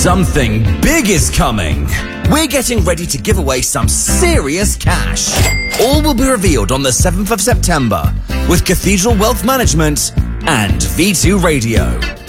Something big is coming. We're getting ready to give away some serious cash. All will be revealed on the 7th of September with Cathedral Wealth Management and V2 Radio.